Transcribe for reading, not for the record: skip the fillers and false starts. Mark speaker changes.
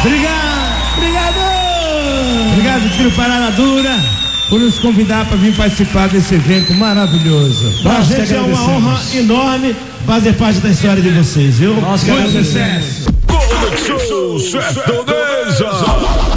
Speaker 1: Obrigado, Trio Parada Dura, por nos convidar para vir participar desse evento maravilhoso.
Speaker 2: Pra gente é uma honra enorme fazer parte da história de vocês, viu?
Speaker 1: Muito sucesso.
Speaker 3: Conexão Sertaneja.